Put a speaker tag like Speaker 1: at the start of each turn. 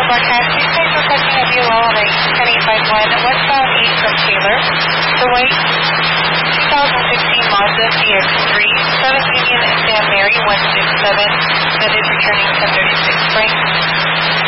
Speaker 1: Black Taxi, thanks for requesting a VOL on a 10851 westbound 8 from Taylor. The white 2016 Mazda CX-3, 7 Union San Mary 167, that is returning 1036 Frank.